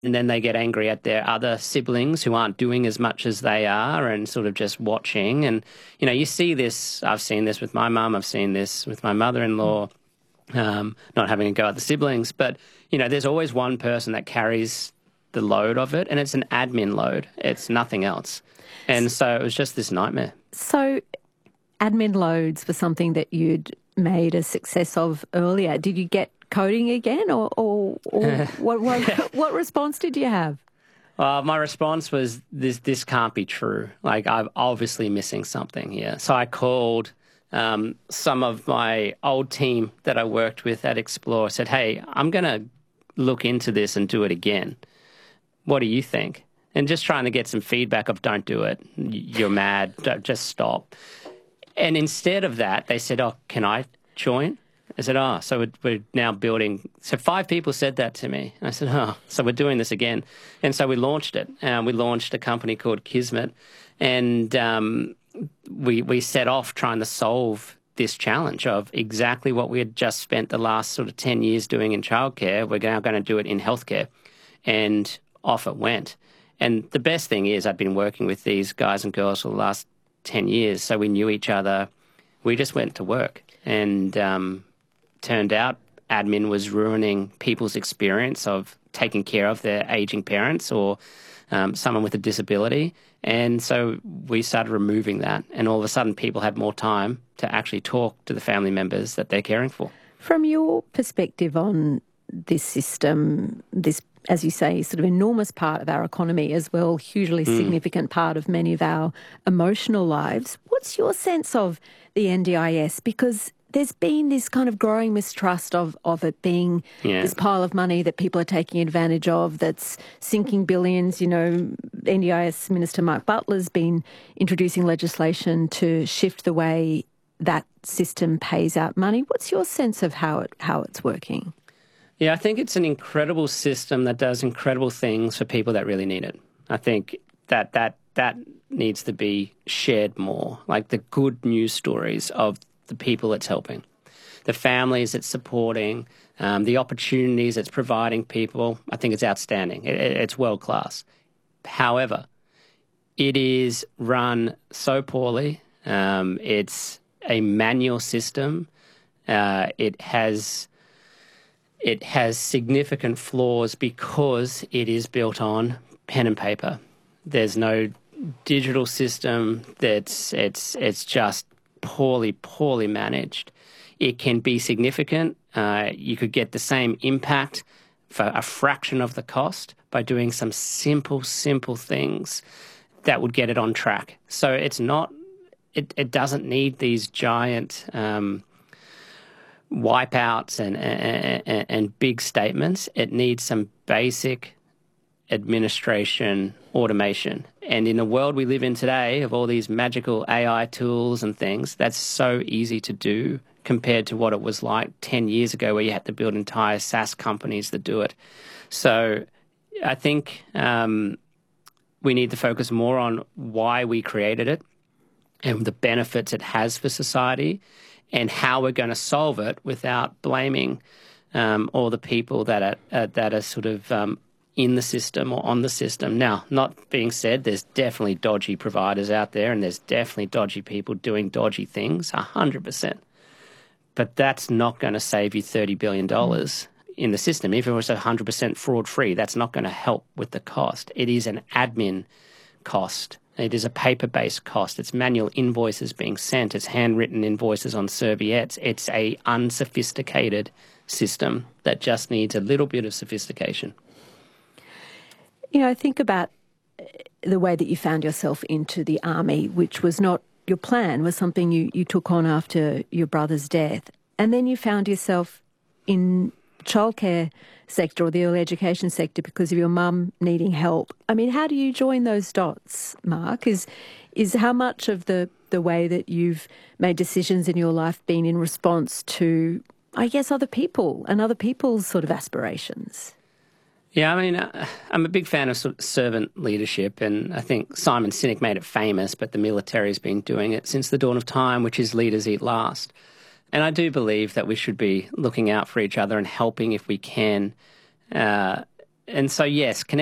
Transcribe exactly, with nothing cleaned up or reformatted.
And then they get angry at their other siblings who aren't doing as much as they are and sort of just watching. And, you know, you see this, I've seen this with my mum, I've seen this with my mother-in-law, um, not having a go at the siblings. But, you know, there's always one person that carries the load of it, and it's an admin load. It's nothing else. And so it was just this nightmare. So admin loads were something that you'd made a success of earlier. Did you get coding again, or, or, or what, what, what response did you have? Well, my response was, this this can't be true. Like, I'm obviously missing something here. So I called um, some of my old team that I worked with at Xplore, said, hey, I'm going to look into this and do it again. What do you think? And just trying to get some feedback of, don't do it. You're mad. Don't, just stop. And instead of that, they said, oh, can I join? I said, oh, so we're, we're now building. So five people said that to me. I said, oh, so we're doing this again. And so we launched it. Um, we launched a company called Kismet. And um, we, we set off trying to solve this challenge of exactly what we had just spent the last sort of ten years doing in childcare. We're now going to do it in healthcare. And off it went. And the best thing is I'd been working with these guys and girls for the last ten years, so we knew each other. We just went to work. And um, turned out admin was ruining people's experience of taking care of their aging parents or um, someone with a disability. And so we started removing that. And all of a sudden people had more time to actually talk to the family members that they're caring for. From your perspective on this system, this, as you say, sort of enormous part of our economy as well, hugely mm. significant part of many of our emotional lives, what's your sense of the N D I S? Because there's been this kind of growing mistrust of, of it being yeah. this pile of money that people are taking advantage of, that's sinking billions. You know, N D I S Minister Mark Butler's been introducing legislation to shift the way that system pays out money. What's your sense of how it how it's working? Yeah, I think it's an incredible system that does incredible things for people that really need it. I think that that that needs to be shared more, like the good news stories of the people it's helping, the families it's supporting, um, the opportunities it's providing people. I think it's outstanding. It, it, it's world class. However, it is run so poorly. Um, it's a manual system. Uh, it has it has significant flaws because it is built on pen and paper. There's no digital system. That's it's it's just poorly, poorly managed. It can be significant. Uh, you could get the same impact for a fraction of the cost by doing some simple, simple things that would get it on track. So it's not, it, it doesn't need these giant um, wipeouts and, and, and big statements. It needs some basic administration automation. And in the world we live in today of all these magical A I tools and things, that's so easy to do compared to what it was like ten years ago where you had to build entire SaaS companies that do it. So I think um, we need to focus more on why we created it and the benefits it has for society and how we're going to solve it without blaming um, all the people that are, uh, that are sort of um, in the system or on the system. Now, not being said, there's definitely dodgy providers out there and there's definitely dodgy people doing dodgy things, one hundred percent. But that's not going to save you thirty billion dollars in the system. Even if it was one hundred percent fraud-free, that's not going to help with the cost. It is an admin cost. It is a paper-based cost. It's manual invoices being sent. It's handwritten invoices on serviettes. It's a unsophisticated system that just needs a little bit of sophistication. You know, think about the way that you found yourself into the army, which was not your plan, was something you, you took on after your brother's death. And then you found yourself in childcare sector or the early education sector because of your mum needing help. I mean, how do you join those dots, Mark? Is is how much of the, the way that you've made decisions in your life been in response to, I guess, other people and other people's sort of aspirations? Yeah, I mean, uh, I'm a big fan of sort of servant leadership, and I think Simon Sinek made it famous, but the military's been doing it since the dawn of time, which is leaders eat last. And I do believe that we should be looking out for each other and helping if we can. Uh, and so, yes,